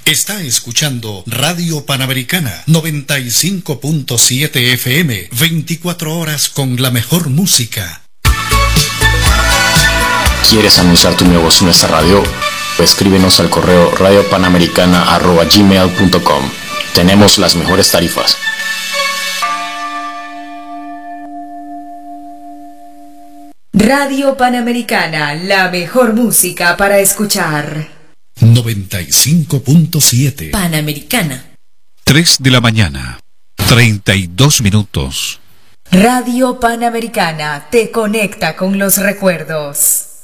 Está escuchando Radio Panamericana 95.7 FM, 24 horas con la mejor música. ¿Quieres anunciar tu negocio en esta radio? Escríbenos al correo radiopanamericana@gmail.com. Tenemos las mejores tarifas. Radio Panamericana, la mejor música para escuchar. 95.7 Panamericana. 3 de la mañana, 32 minutos. Radio Panamericana te conecta con los recuerdos.